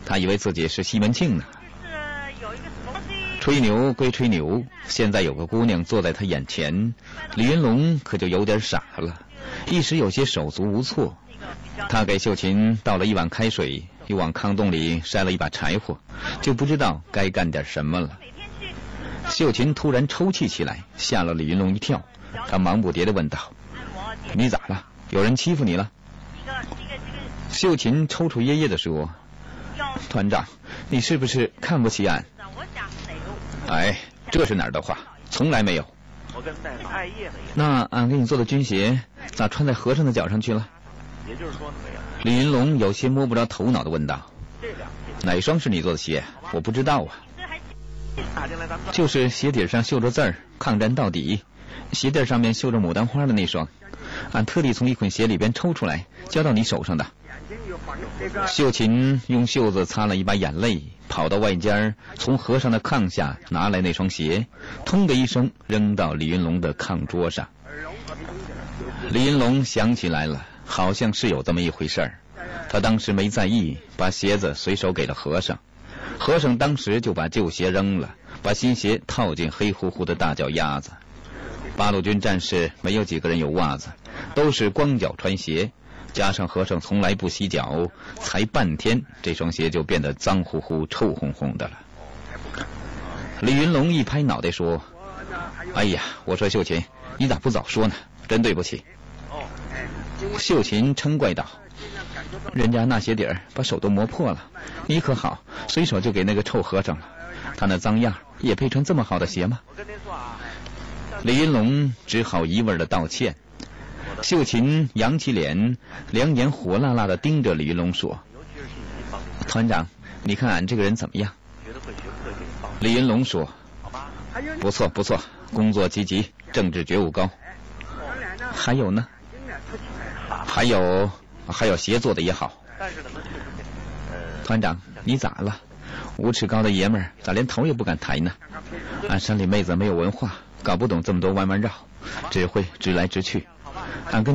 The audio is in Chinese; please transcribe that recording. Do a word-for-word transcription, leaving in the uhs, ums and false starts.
他以为自己是西门庆呢。 是有一个什么东西？ 吹牛归吹牛，现在有个姑娘坐在他眼前，李云龙可就有点傻了，一时有些手足无措。他给秀琴倒了一碗开水，又往炕洞里筛了一把柴火，就不知道该干点什么了。秀琴突然抽泣起来，吓了李云龙一跳。他忙不迭地问道：“你咋了？有人欺负你了？”秀琴抽抽噎噎地说：“团长，你是不是看不起俺？”哎，这是哪儿的话？从来没有。 我跟大夫艾叶的。 那俺给你做的军鞋咋穿在和尚的脚上去了？ 也就是说没有。 李云龙有些摸不着头脑地问道：“哪双是你做的鞋？我不知道啊。”就是鞋底上绣着字儿“抗战到底”，鞋底上面绣着牡丹花的那双，俺特地从一捆鞋里边抽出来，交到你手上的。秀琴用袖子擦了一把眼泪，跑到外间，从和尚的炕下拿来那双鞋，通的一声扔到李云龙的炕桌上。李云龙想起来了，好像是有这么一回事儿，他当时没在意，把鞋子随手给了和尚。和尚当时就把旧鞋扔了，把新鞋套进黑乎乎的大脚丫子。八路军战士没有几个人有袜子，都是光脚穿鞋，加上和尚从来不洗脚，才半天这双鞋就变得脏乎乎臭烘烘的了。李云龙一拍脑袋说：“哎呀，我说秀琴，你咋不早说呢？真对不起。”秀琴嗔怪道：“人家那鞋底儿把手都磨破了，你可好，随手就给那个臭和尚了。他那脏样也配穿这么好的鞋吗？”李云龙只好一味的道歉。秀琴扬起脸，两眼火辣辣的盯着李云龙说：“团长，你看俺这个人怎么样？”李云龙说：“不错不错，工作积极，政治觉悟高。还有呢？还有还有鞋做的也好。”团长，你咋了？五尺高的爷们儿咋连头也不敢抬呢？俺山里妹子没有文化，搞不懂这么多弯弯绕，只会直来直去。俺跟